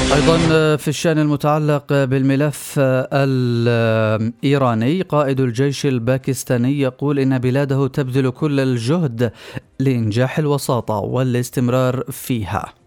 أيضا في الشأن المتعلق بالملف الإيراني، قائد الجيش الباكستاني يقول إن بلاده تبذل كل الجهد لإنجاح الوساطة والاستمرار فيها.